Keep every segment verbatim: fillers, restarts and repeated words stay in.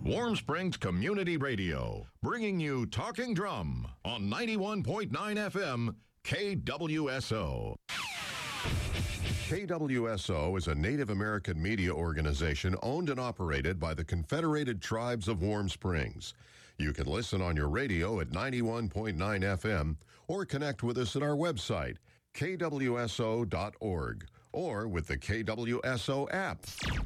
Warm Springs Community Radio, bringing you Talking Drum on ninety-one point nine F M K W S O. K W S O is a Native American media organization owned and operated by the Confederated Tribes of Warm Springs. You can listen on your radio at ninety-one point nine F M or connect with us at our website, K W S O dot org, or with the K W S O app.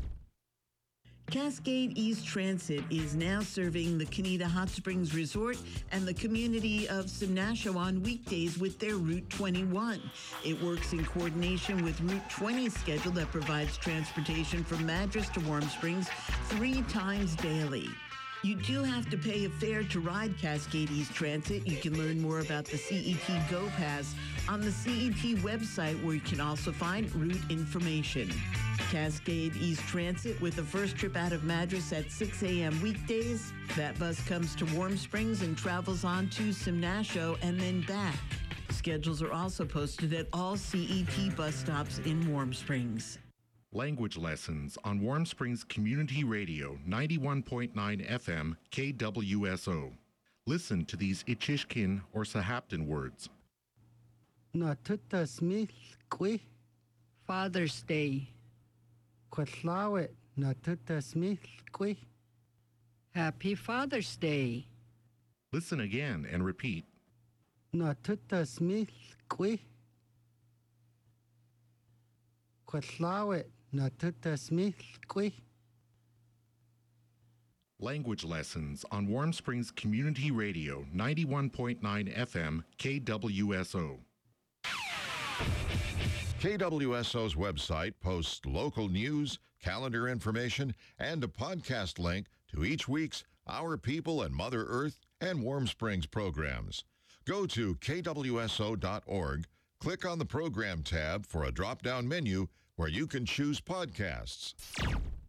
Cascade East Transit is now serving the Kanita Hot Springs Resort and the community of Simnasho on weekdays with their Route twenty-one. It works in coordination with Route twenty schedule that provides transportation from Madras to Warm Springs three times daily. You do have to pay a fare to ride Cascade East Transit. You can learn more about the C E T Go Pass on the C E T website, where you can also find route information. Cascade East Transit with the first trip out of Madras at six a.m. weekdays. That bus comes to Warm Springs and travels on to Simnasho and then back. Schedules are also posted at all C E T bus stops in Warm Springs. Language lessons on Warm Springs Community Radio, ninety-one point nine F M K W S O. Listen to these Ichishkin or Sahaptin words. Natutasmith kwi Father's Day. kwatlawet natutasmith kwi. Happy Father's Day. Listen again and repeat. Natutasmith kwi kwatlawet natutasmith kwi. Language lessons on Warm Springs Community Radio, ninety-one point nine F M K W S O. K W S O's website posts local news, calendar information, and a podcast link to each week's Our People and Mother Earth and Warm Springs programs. Go to K W S O dot org, click on the program tab for a drop-down menu where you can choose podcasts.